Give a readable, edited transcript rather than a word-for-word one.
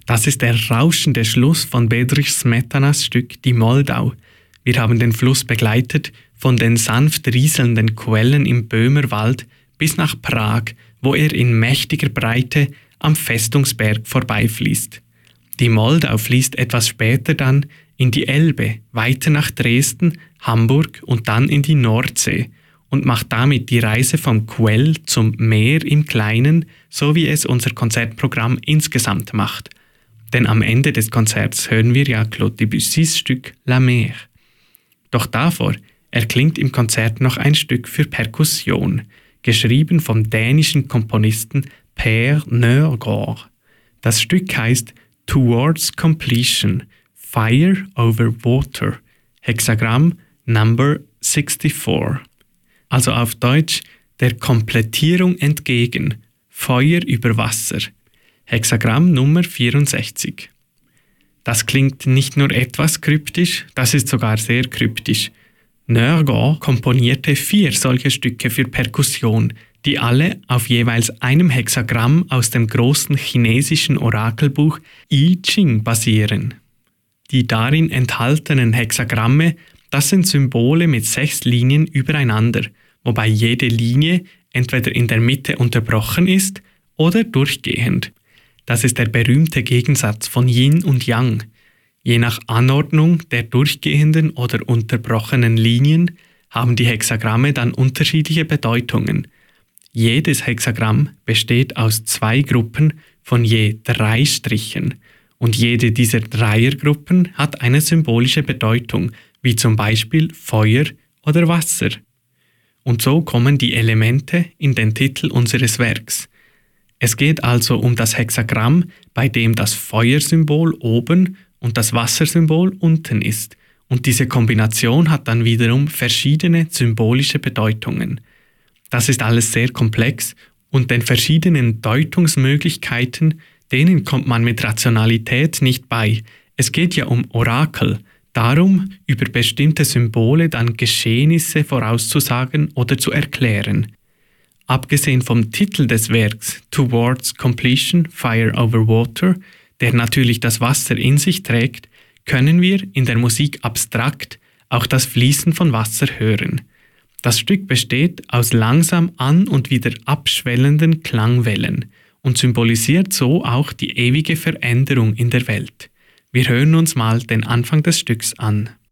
Das ist der rauschende Schluss von Bedřich Smetanas Stück Die Moldau. Wir haben den Fluss begleitet von den sanft rieselnden Quellen im Böhmerwald bis nach Prag, wo er in mächtiger Breite am Festungsberg vorbeifließt. Die Moldau fließt etwas später dann in die Elbe, weiter nach Dresden, Hamburg und dann in die Nordsee und macht damit die Reise vom Quell zum Meer im Kleinen, so wie es unser Konzertprogramm insgesamt macht. Denn am Ende des Konzerts hören wir ja Claude Debussys Stück La Mer. Doch davor erklingt im Konzert noch ein Stück für Perkussion, geschrieben vom dänischen Komponisten Per Nørgaard. Das Stück heißt Towards Completion, Fire over Water, Hexagramm Number 64. Also auf Deutsch der Komplettierung entgegen, Feuer über Wasser. Hexagramm Nummer 64. Das klingt nicht nur etwas kryptisch, das ist sogar sehr kryptisch. Nørgaard komponierte 4 solche Stücke für Perkussion, die alle auf jeweils einem Hexagramm aus dem großen chinesischen Orakelbuch I Ching basieren. Die darin enthaltenen Hexagramme, das sind Symbole mit 6 Linien übereinander, wobei jede Linie entweder in der Mitte unterbrochen ist oder durchgehend. Das ist der berühmte Gegensatz von Yin und Yang. Je nach Anordnung der durchgehenden oder unterbrochenen Linien haben die Hexagramme dann unterschiedliche Bedeutungen. Jedes Hexagramm besteht aus 2 Gruppen von je 3 Strichen und jede dieser Dreiergruppen hat eine symbolische Bedeutung, wie zum Beispiel Feuer oder Wasser. Und so kommen die Elemente in den Titel unseres Werks. Es geht also um das Hexagramm, bei dem das Feuersymbol oben und das Wassersymbol unten ist. Und diese Kombination hat dann wiederum verschiedene symbolische Bedeutungen. Das ist alles sehr komplex und den verschiedenen Deutungsmöglichkeiten, denen kommt man mit Rationalität nicht bei. Es geht ja um Orakel, darum, über bestimmte Symbole dann Geschehnisse vorauszusagen oder zu erklären. Abgesehen vom Titel des Werks Towards Completion, Fire over Water, der natürlich das Wasser in sich trägt, können wir in der Musik abstrakt auch das Fließen von Wasser hören. Das Stück besteht aus langsam an- und wieder abschwellenden Klangwellen und symbolisiert so auch die ewige Veränderung in der Welt. Wir hören uns mal den Anfang des Stücks an.